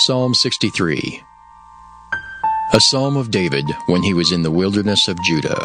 Psalm 63, a psalm of David when he was in the wilderness of Judah.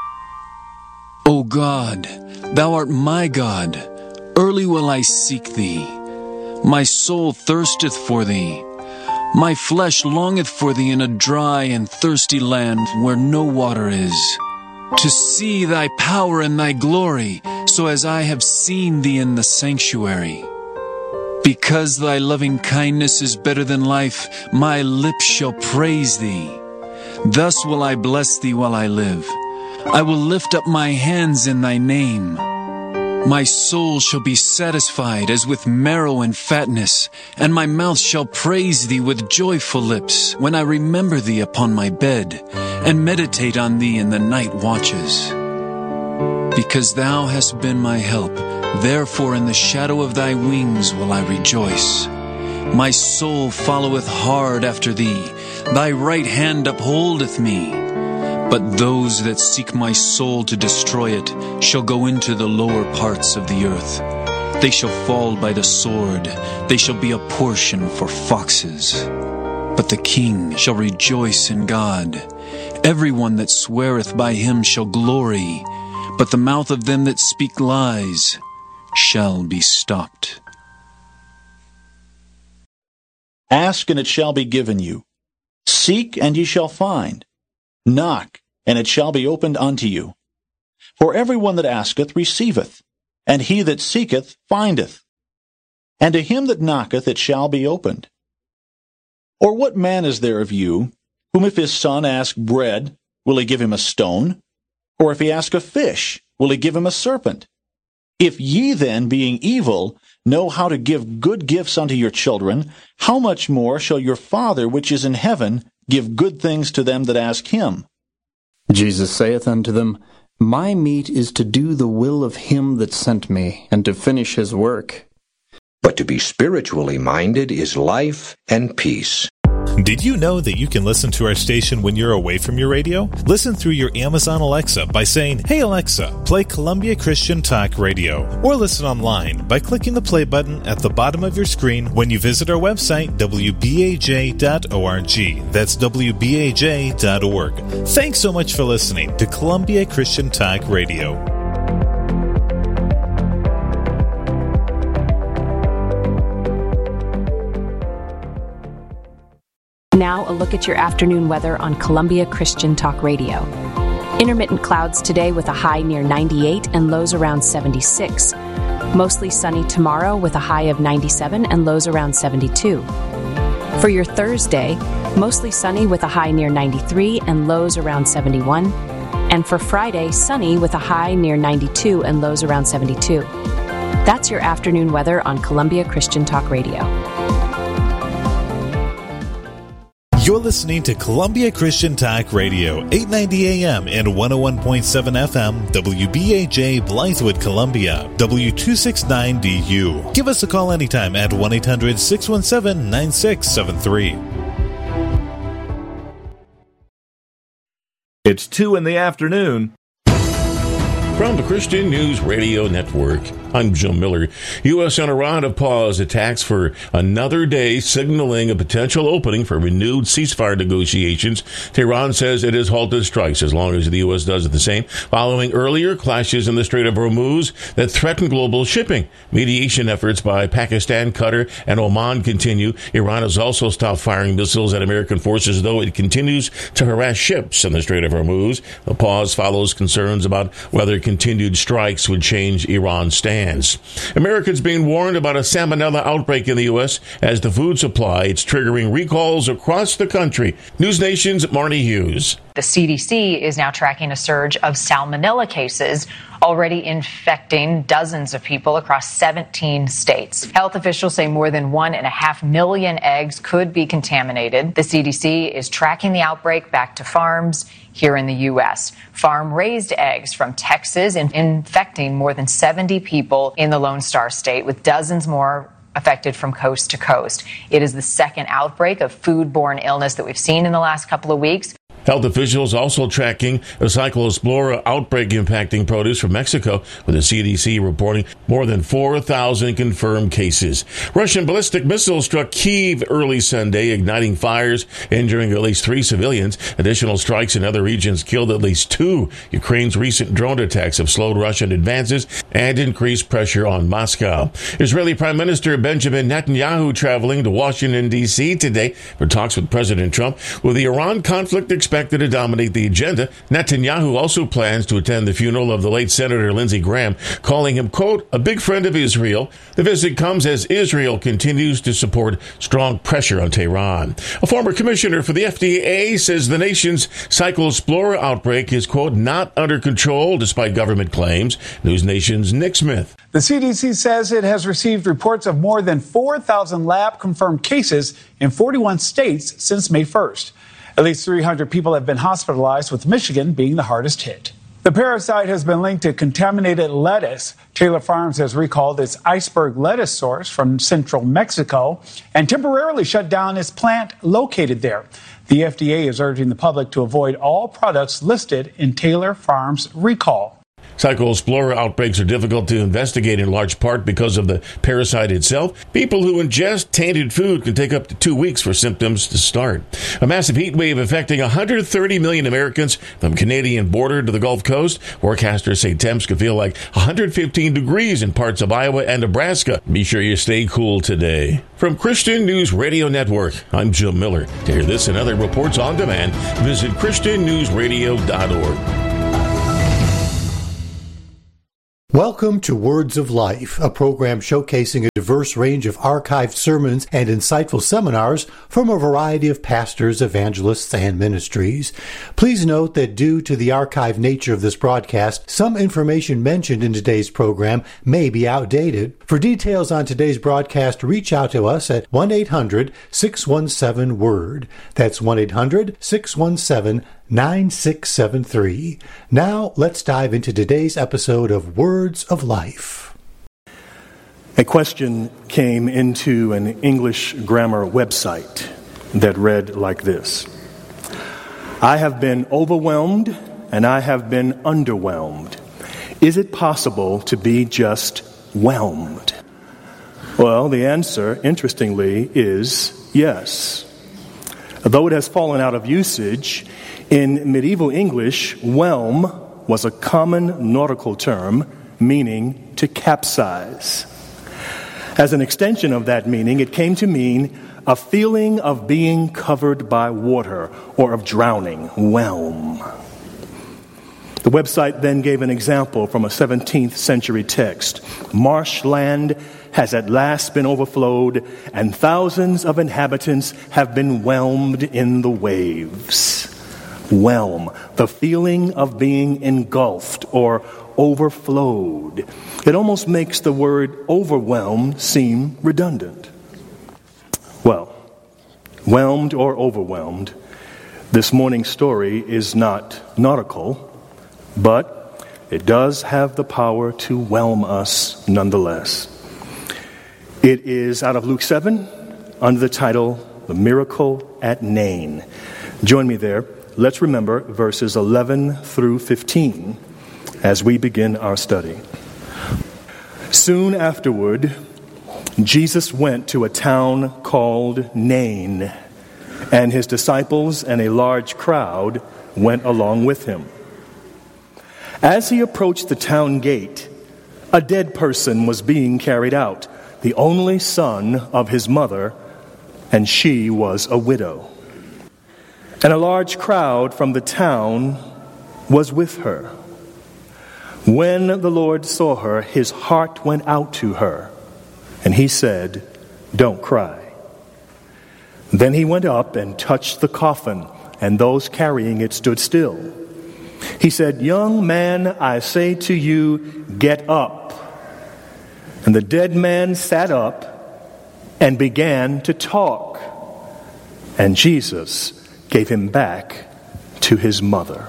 O God, thou art my God. Early will I seek thee. My soul thirsteth for thee. My flesh longeth for thee in a dry and thirsty land where no water is, to see thy power and thy glory, so as I have seen thee in the sanctuary. Because thy loving kindness is better than life, my lips shall praise thee. Thus will I bless thee while I live. I will lift up my hands in thy name. My soul shall be satisfied as with marrow and fatness, and my mouth shall praise thee with joyful lips, when I remember thee upon my bed, and meditate on thee in the night watches. Because thou hast been my help, therefore in the shadow of thy wings will I rejoice. My soul followeth hard after thee, thy right hand upholdeth me. But those that seek my soul to destroy it shall go into the lower parts of the earth. They shall fall by the sword, they shall be a portion for foxes. But the king shall rejoice in God. Everyone that sweareth by him shall glory, but the mouth of them that speak lies shall be stopped. Ask, and it shall be given you. Seek, and ye shall find. Knock, and it shall be opened unto you. For everyone that asketh receiveth, and he that seeketh findeth. And to him that knocketh it shall be opened. Or what man is there of you, whom if his son ask bread, will he give him a stone? Or if he ask a fish, will he give him a serpent? If ye then, being evil, know how to give good gifts unto your children, how much more shall your Father which is in heaven give good things to them that ask him? Jesus saith unto them, My meat is to do the will of him that sent me, and to finish his work. But to be spiritually minded is life and peace. Did you know that you can listen to our station when you're away from your radio? Listen through your Amazon Alexa by saying, Hey Alexa, play Columbia Christian Talk Radio. Or listen online by clicking the play button at the bottom of your screen when you visit our website, wbaj.org. That's wbaj.org. Thanks so much for listening to Columbia Christian Talk Radio. Now a look at your afternoon weather on Columbia Christian Talk Radio. Intermittent clouds today with a high near 98 and lows around 76. Mostly sunny tomorrow with a high of 97 and lows around 72. For your Thursday, mostly sunny with a high near 93 and lows around 71. And for Friday, sunny with a high near 92 and lows around 72. That's your afternoon weather on Columbia Christian Talk Radio. You're listening to Columbia Christian Talk Radio, 890 AM and 101.7 FM, WBAJ Blythewood, Columbia, W269DU. Give us a call anytime at 1-800-617-9673. It's 2 in the afternoon. From the Christian News Radio Network, I'm Joe Miller. U.S. and Iran have paused attacks for another day, signaling a potential opening for renewed ceasefire negotiations. Tehran says it has halted strikes as long as the U.S. does the same, following earlier clashes in the Strait of Hormuz that threaten global shipping. Mediation efforts by Pakistan, Qatar, and Oman continue. Iran has also stopped firing missiles at American forces, though it continues to harass ships in the Strait of Hormuz. The pause follows concerns about whether continued strikes would change Iran's stance. Americans being warned about a salmonella outbreak in the U.S. as the food supply. It's triggering recalls across the country. News Nation's Marnie Hughes. The CDC is now tracking a surge of salmonella cases, already infecting dozens of people across 17 states. Health officials say more than 1.5 million eggs could be contaminated. The CDC is tracking the outbreak back to farms here in the U.S. Farm-raised eggs from Texas infecting more than 70 people in the Lone Star State, with dozens more affected from coast to coast. It is the second outbreak of foodborne illness that we've seen in the last couple of weeks. Health officials also tracking a Cyclospora outbreak impacting produce from Mexico, with the CDC reporting more than 4,000 confirmed cases. Russian ballistic missiles struck Kyiv early Sunday, igniting fires, injuring at least 3 civilians. Additional strikes in other regions killed at least 2. Ukraine's recent drone attacks have slowed Russian advances and increased pressure on Moscow. Israeli Prime Minister Benjamin Netanyahu traveling to Washington, D.C. today for talks with President Trump. With the Iran conflict expected to dominate the agenda, Netanyahu also plans to attend the funeral of the late Senator Lindsey Graham, calling him, quote, a big friend of Israel. The visit comes as Israel continues to support strong pressure on Tehran. A former commissioner for the FDA says the nation's Cyclospora outbreak is, quote, not under control despite government claims. News Nation's Nick Smith. The CDC says it has received reports of more than 4,000 lab-confirmed cases in 41 states since May 1st. At least 300 people have been hospitalized, with Michigan being the hardest hit. The parasite has been linked to contaminated lettuce. Taylor Farms has recalled its iceberg lettuce source from central Mexico and temporarily shut down its plant located there. The FDA is urging the public to avoid all products listed in Taylor Farms' recall. Cyclospora outbreaks are difficult to investigate in large part because of the parasite itself. People who ingest tainted food can take up to 2 weeks for symptoms to start. A massive heat wave affecting 130 million Americans from Canadian border to the Gulf Coast. Forecasters say temps could feel like 115 degrees in parts of Iowa and Nebraska. Be sure you stay cool today. From Christian News Radio Network, I'm Jim Miller. To hear this and other reports on demand, visit ChristianNewsRadio.org. Welcome to Words of Life, a program showcasing a diverse range of archived sermons and insightful seminars from a variety of pastors, evangelists, and ministries. Please note that due to the archived nature of this broadcast, some information mentioned in today's program may be outdated. For details on today's broadcast, reach out to us at 1-800-617-WORD. That's 1-800-617-9673. Now, let's dive into today's episode of Words of Life. A question came into an English grammar website that read like this: I have been overwhelmed and I have been underwhelmed. Is it possible to be just whelmed? Well, the answer, interestingly, is yes. Though it has fallen out of usage, in medieval English, whelm was a common nautical term meaning to capsize. As an extension of that meaning, it came to mean a feeling of being covered by water or of drowning, whelm. The website then gave an example from a 17th century text. Marshland has at last been overflowed, and thousands of inhabitants have been whelmed in the waves. Whelm, the feeling of being engulfed or overflowed. It almost makes the word overwhelmed seem redundant. Well, whelmed or overwhelmed, this morning's story is not nautical, but it does have the power to whelm us nonetheless. It is out of Luke 7 under the title, The Miracle at Nain. Join me there. Let's remember verses 11 through 15 as we begin our study. Soon afterward, Jesus went to a town called Nain, and his disciples and a large crowd went along with him. As he approached the town gate, a dead person was being carried out, the only son of his mother, and she was a widow. And a large crowd from the town was with her. When the Lord saw her, his heart went out to her, and he said, "Don't cry." Then he went up and touched the coffin, and those carrying it stood still. He said, "Young man, I say to you, get up." And the dead man sat up and began to talk. And Jesus gave him back to his mother.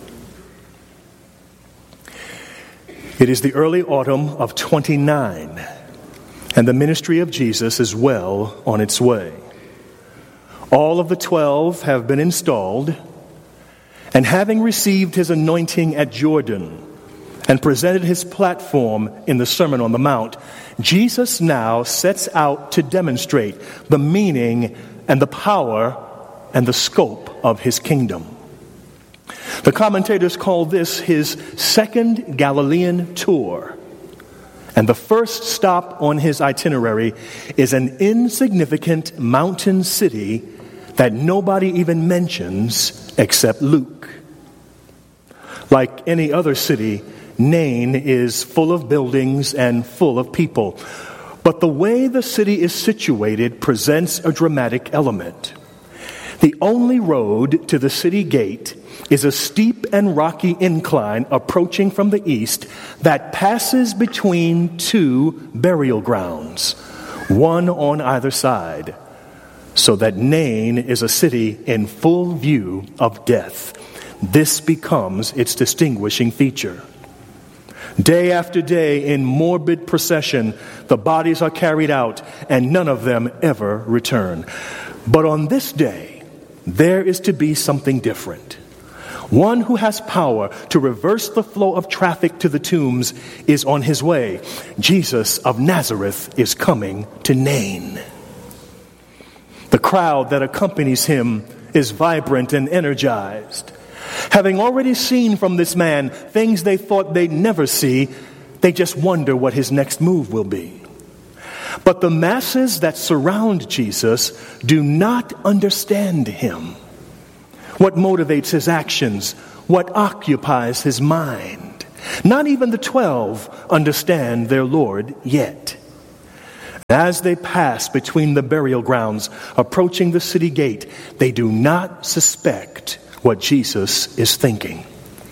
It is the early autumn of 29, and the ministry of Jesus is well on its way. All of the 12 have been installed, and having received his anointing at Jordan, and presented his platform in the Sermon on the Mount, Jesus now sets out to demonstrate the meaning and the power and the scope of his kingdom. The commentators call this his second Galilean tour. And the first stop on his itinerary is an insignificant mountain city that nobody even mentions except Luke. Like any other city, Nain is full of buildings and full of people. But the way the city is situated presents a dramatic element. The only road to the city gate is a steep and rocky incline approaching from the east that passes between two burial grounds, one on either side, so that Nain is a city in full view of death. This becomes its distinguishing feature. Day after day, in morbid procession, the bodies are carried out, and none of them ever return. But on this day, there is to be something different. One who has power to reverse the flow of traffic to the tombs is on his way. Jesus of Nazareth is coming to Nain. The crowd that accompanies him is vibrant and energized. Having already seen from this man things they thought they'd never see, they just wonder what his next move will be. But the masses that surround Jesus do not understand him. What motivates his actions? What occupies his mind? Not even the 12 understand their Lord yet. As they pass between the burial grounds, approaching the city gate, they do not suspect what Jesus is thinking.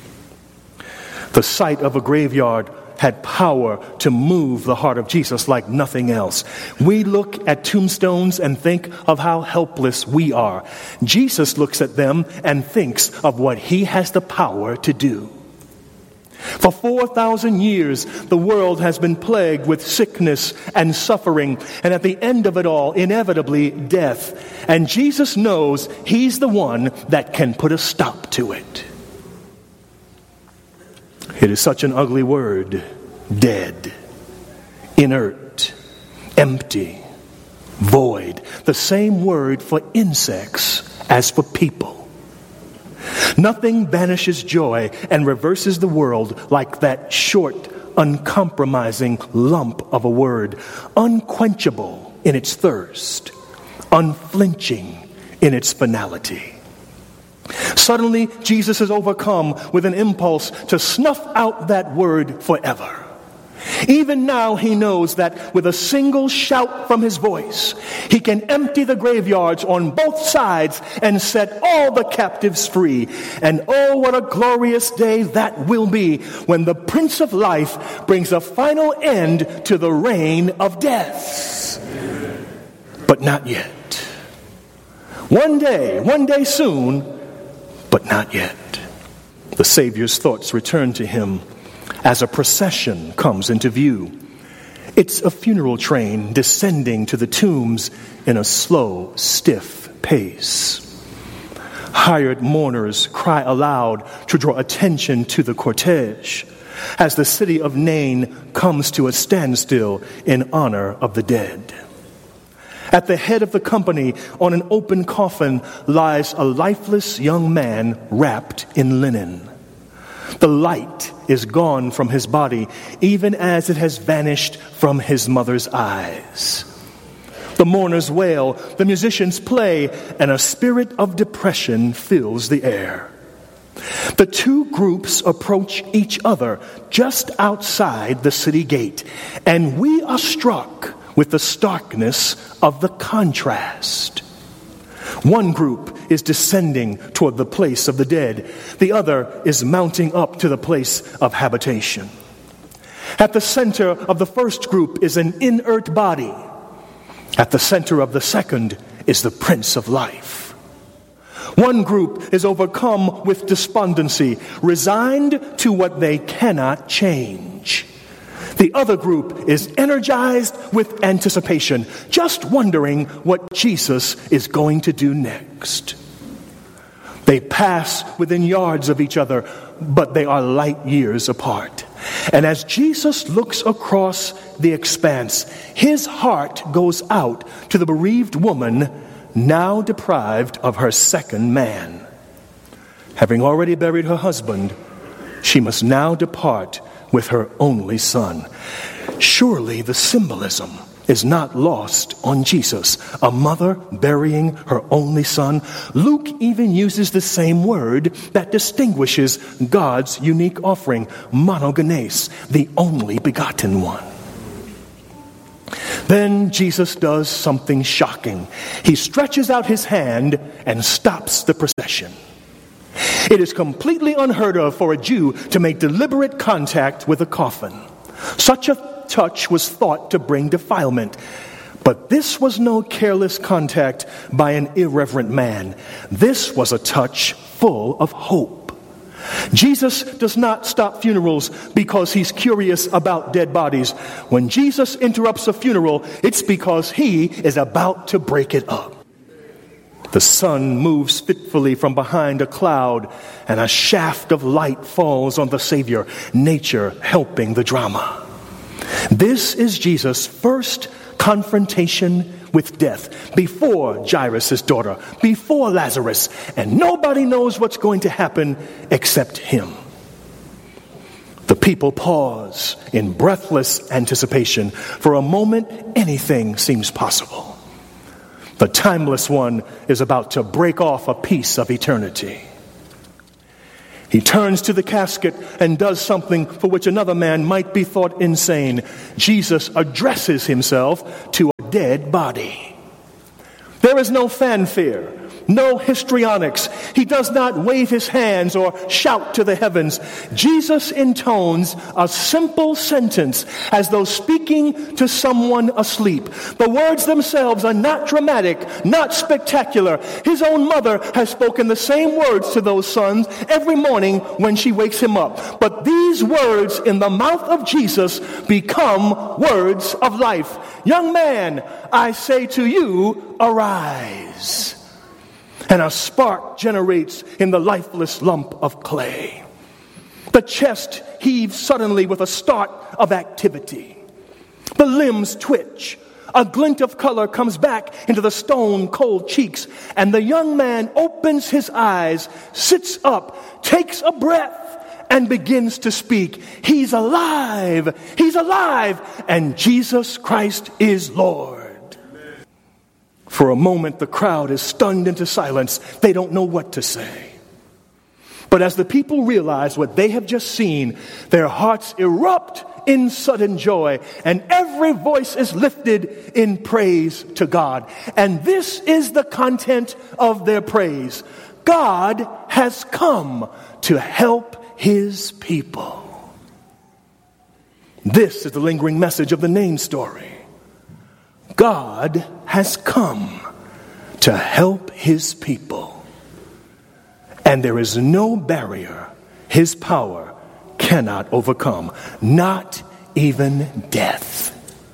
The sight of a graveyard had power to move the heart of Jesus like nothing else. We look at tombstones and think of how helpless we are. Jesus looks at them and thinks of what he has the power to do. For 4,000 years, the world has been plagued with sickness and suffering, and at the end of it all, inevitably, death. And Jesus knows he's the one that can put a stop to it. It is such an ugly word, dead, inert, empty, void. The same word for insects as for people. Nothing banishes joy and reverses the world like that short, uncompromising lump of a word, unquenchable in its thirst, unflinching in its finality. Suddenly, Jesus is overcome with an impulse to snuff out that word forever. Even now, he knows that with a single shout from his voice, he can empty the graveyards on both sides and set all the captives free. And oh, what a glorious day that will be when the Prince of Life brings a final end to the reign of death. But not yet. One day soon, but not yet. The Savior's thoughts return to him as a procession comes into view. It's a funeral train descending to the tombs in a slow, stiff pace. Hired mourners cry aloud to draw attention to the cortege as the city of Nain comes to a standstill in honor of the dead. At the head of the company, on an open coffin, lies a lifeless young man wrapped in linen. The light is gone from his body, even as it has vanished from his mother's eyes. The mourners wail, the musicians play, and a spirit of depression fills the air. The two groups approach each other just outside the city gate, and we are struck with the starkness of the contrast. One group is descending toward the place of the dead. The other is mounting up to the place of habitation. At the center of the first group is an inert body. At the center of the second is the Prince of Life. One group is overcome with despondency, resigned to what they cannot change. The other group is energized with anticipation, just wondering what Jesus is going to do next. They pass within yards of each other, but they are light years apart. And as Jesus looks across the expanse, his heart goes out to the bereaved woman now deprived of her second man. Having already buried her husband, she must now depart with her only son. Surely the symbolism is not lost on Jesus. A mother burying her only son. Luke even uses the same word that distinguishes God's unique offering, monogenes, the only begotten one. Then Jesus does something shocking. He stretches out his hand and stops the procession. It is completely unheard of for a Jew to make deliberate contact with a coffin. Such a touch was thought to bring defilement. But this was no careless contact by an irreverent man. This was a touch full of hope. Jesus does not stop funerals because he's curious about dead bodies. When Jesus interrupts a funeral, it's because he is about to break it up. The sun moves fitfully from behind a cloud, and a shaft of light falls on the Savior, nature helping the drama. This is Jesus' first confrontation with death, before Jairus' daughter, before Lazarus, and nobody knows what's going to happen except him. The people pause in breathless anticipation. For a moment, anything seems possible. The timeless one is about to break off a piece of eternity. He turns to the casket and does something for which another man might be thought insane. Jesus addresses himself to a dead body. There is no fanfare, no histrionics. He does not wave his hands or shout to the heavens. Jesus intones a simple sentence as though speaking to someone asleep. The words themselves are not dramatic, not spectacular. His own mother has spoken the same words to those sons every morning when she wakes him up. But these words in the mouth of Jesus become words of life. Young man, I say to you, arise. And a spark generates in the lifeless lump of clay. The chest heaves suddenly with a start of activity. The limbs twitch. A glint of color comes back into the stone-cold cheeks, and the young man opens his eyes, sits up, takes a breath, and begins to speak. He's alive! He's alive! And Jesus Christ is Lord. For a moment, the crowd is stunned into silence. They don't know what to say. But as the people realize what they have just seen, their hearts erupt in sudden joy, and every voice is lifted in praise to God. And this is the content of their praise. God has come to help his people. This is the lingering message of the name story. God has come to help his people. And there is no barrier his power cannot overcome, not even death.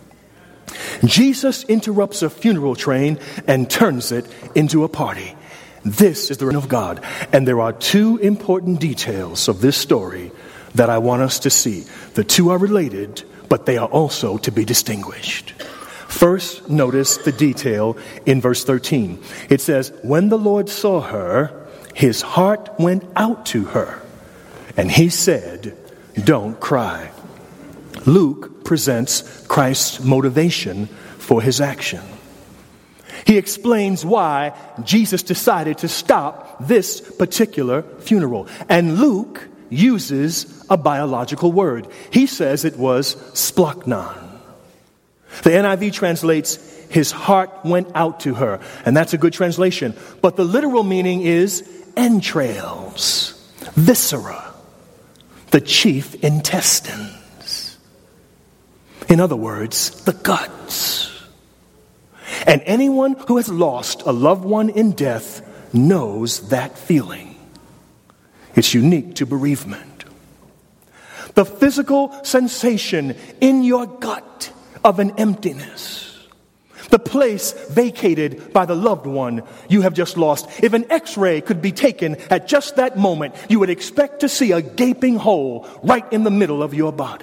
Jesus interrupts a funeral train and turns it into a party. This is the reign of God. And there are two important details of this story that I want us to see. The two are related, but they are also to be distinguished. First, notice the detail in verse 13. It says, when the Lord saw her, his heart went out to her, and he said, don't cry. Luke presents Christ's motivation for his action. He explains why Jesus decided to stop this particular funeral. And Luke uses a biological word. He says it was splachnon. The NIV translates, his heart went out to her. And that's a good translation. But the literal meaning is entrails, viscera, the chief intestines. In other words, the guts. And anyone who has lost a loved one in death knows that feeling. It's unique to bereavement. The physical sensation in your gut of an emptiness. The place vacated by the loved one you have just lost. If an x-ray could be taken at just that moment, you would expect to see a gaping hole right in the middle of your body.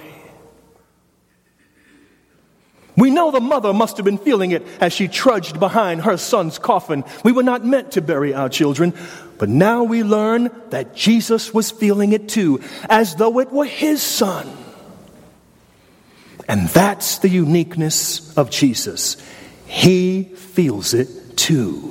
We know the mother must have been feeling it as she trudged behind her son's coffin. We were not meant to bury our children, but now we learn that Jesus was feeling it too, as though it were his son. And that's the uniqueness of Jesus. He feels it too.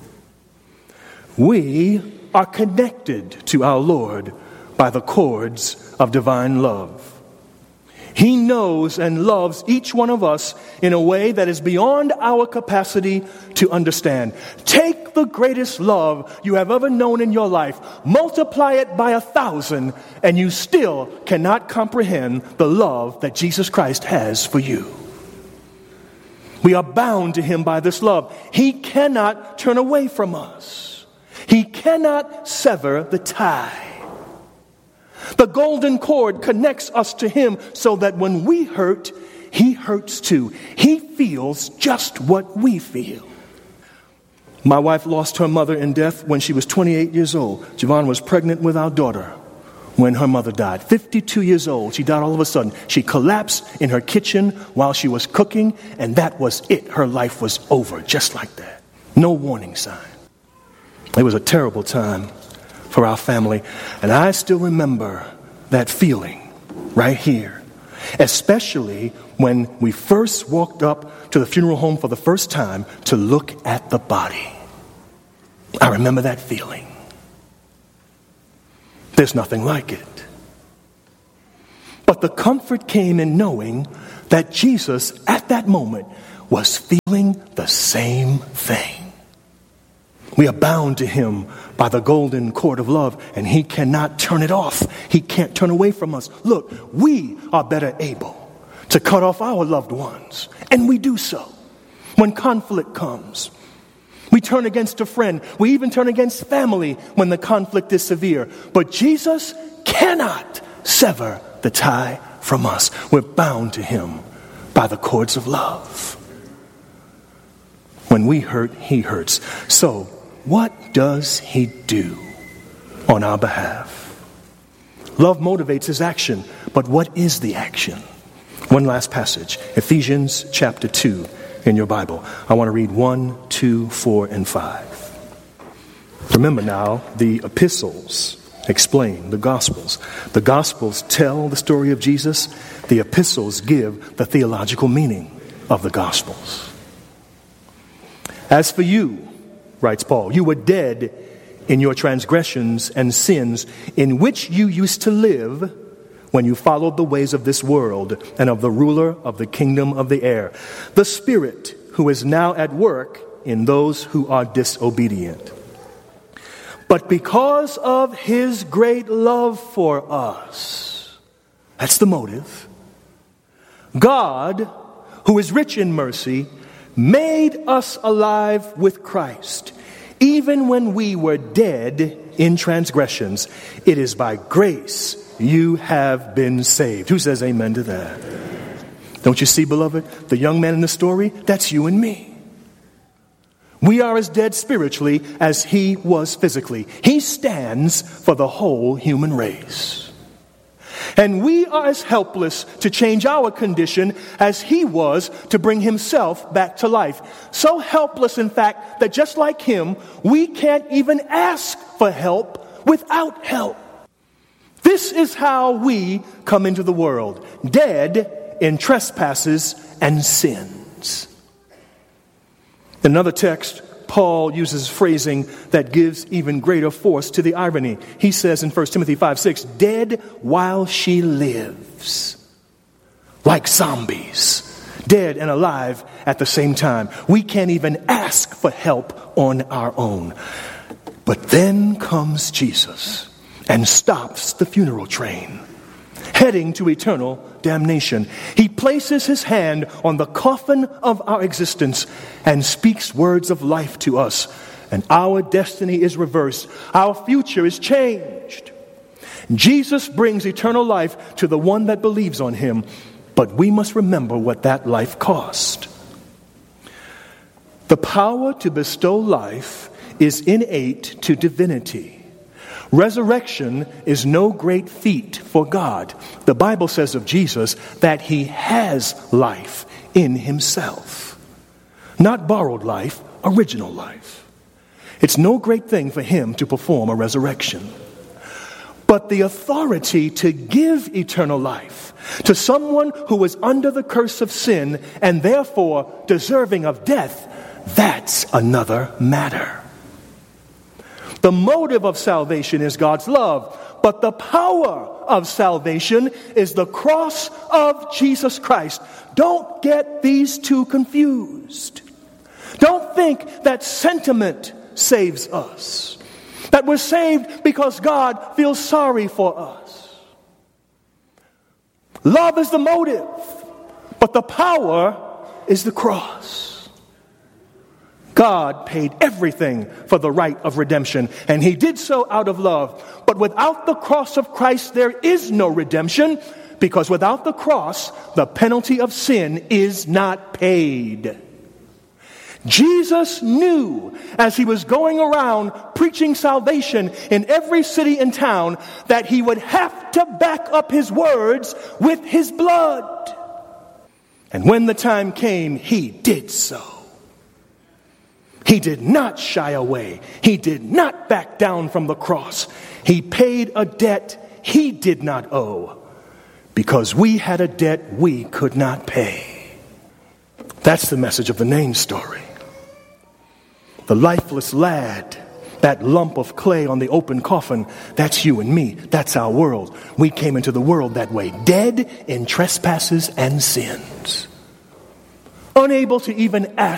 We are connected to our Lord by the cords of divine love. He knows and loves each one of us in a way that is beyond our capacity to understand. Take the greatest love you have ever known in your life, multiply it by 1,000, and you still cannot comprehend the love that Jesus Christ has for you. We are bound to him by this love. He cannot turn away from us. He cannot sever the tie. The golden cord connects us to him so that when we hurt, he hurts too. He feels just what we feel. My wife lost her mother in death when she was 28 years old. Javon was pregnant with our daughter when her mother died. 52 years old, she died all of a sudden. She collapsed in her kitchen while she was cooking, and that was it. Her life was over just like that. No warning sign. It was a terrible time for our family, and I still remember that feeling right here, especially when we first walked up to the funeral home for the first time to look at the body. I remember that feeling. There's nothing like it. But the comfort came in knowing that Jesus at that moment was feeling the same thing. We are bound to him by the golden cord of love, and he cannot turn it off. He can't turn away from us. Look, we are better able to cut off our loved ones, and we do so. When conflict comes, we turn against a friend. We even turn against family when the conflict is severe. But Jesus cannot sever the tie from us. We're bound to him by the cords of love. When we hurt, he hurts. So, what does he do on our behalf? Love motivates his action, but what is the action? One last passage, Ephesians chapter 2 in your Bible. I want to read 1, 2, 4, and 5. Remember now, the epistles explain the Gospels. The Gospels tell the story of Jesus. The epistles give the theological meaning of the Gospels. As for you, writes Paul, you were dead in your transgressions and sins in which you used to live when you followed the ways of this world and of the ruler of the kingdom of the air, the Spirit who is now at work in those who are disobedient. But because of his great love for us, that's the motive, God, who is rich in mercy, made us alive with Christ, even when we were dead in transgressions. It is by grace you have been saved. Who says amen to that? Don't you see, beloved? The young man in the story, that's you and me. We are as dead spiritually as he was physically. He stands for the whole human race. And we are as helpless to change our condition as he was to bring himself back to life. So helpless, in fact, that just like him, we can't even ask for help without help. This is how we come into the world, dead in trespasses and sins. In another text, Paul uses phrasing that gives even greater force to the irony. He says in 1 Timothy 5:6, dead while she lives. Like zombies, dead and alive at the same time. We can't even ask for help on our own. But then comes Jesus and stops the funeral train, heading to eternal damnation. He places his hand on the coffin of our existence and speaks words of life to us. And our destiny is reversed. Our future is changed. Jesus brings eternal life to the one that believes on him. But we must remember what that life cost. The power to bestow life is innate to divinity. Resurrection is no great feat for God. The Bible says of Jesus that he has life in himself. Not borrowed life, original life. It's no great thing for him to perform a resurrection. But the authority to give eternal life to someone who is under the curse of sin and therefore deserving of death, that's another matter. The motive of salvation is God's love, but the power of salvation is the cross of Jesus Christ. Don't get these two confused. Don't think that sentiment saves us, that we're saved because God feels sorry for us. Love is the motive, but the power is the cross. God paid everything for the right of redemption, and he did so out of love. But without the cross of Christ, there is no redemption, because without the cross, the penalty of sin is not paid. Jesus knew as he was going around preaching salvation in every city and town that he would have to back up his words with his blood. And when the time came, he did so. He did not shy away. He did not back down from the cross. He paid a debt he did not owe because we had a debt we could not pay. That's the message of the name story. The lifeless lad, that lump of clay on the open coffin, that's you and me. That's our world. We came into the world that way, dead in trespasses and sins. Unable to even ask